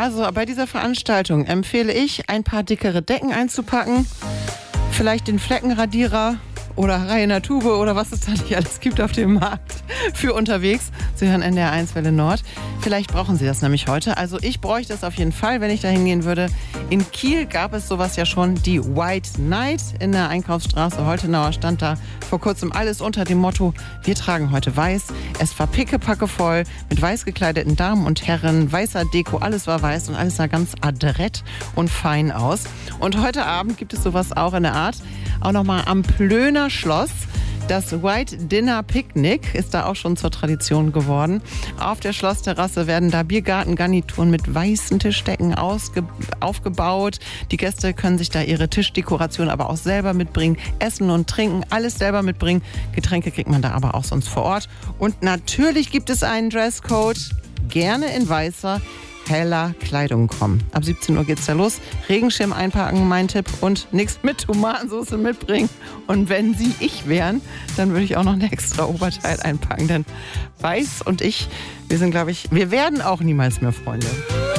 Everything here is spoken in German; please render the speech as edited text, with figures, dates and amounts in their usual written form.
Also bei dieser Veranstaltung empfehle ich, ein paar dickere Decken einzupacken, vielleicht den Fleckenradierer oder Reiner Tube oder was es da nicht alles gibt auf dem Markt für unterwegs. Sie hören NDR 1 Welle Nord. Vielleicht brauchen Sie das nämlich heute. Also ich bräuchte es auf jeden Fall, wenn ich da hingehen würde. In Kiel gab es sowas ja schon, die White Night in der Einkaufsstraße Holtenauer stand da vor kurzem alles unter dem Motto, wir tragen heute weiß. Es war pickepacke voll mit weiß gekleideten Damen und Herren, weißer Deko, alles war weiß und alles sah ganz adrett und fein aus. Und heute Abend gibt es sowas auch in der Art, auch nochmal am Plöner Schloss. Das White Dinner Picnic ist da auch schon zur Tradition geworden. Auf der Schlossterrasse werden da Biergartengarnituren mit weißen Tischdecken aufgebaut. Die Gäste können sich da ihre Tischdekoration aber auch selber mitbringen. Essen und Trinken, alles selber mitbringen. Getränke kriegt man da aber auch sonst vor Ort. Und natürlich gibt es einen Dresscode. Gerne in weißer, heller Kleidung kommen. Ab 17 Uhr geht's da los. Regenschirm einpacken, mein Tipp. Und nichts mit Tomatensauce mitbringen. Und wenn Sie ich wären, dann würde ich auch noch ein extra Oberteil einpacken. Denn Weiß und ich, wir sind, glaube ich, wir werden auch niemals mehr Freunde.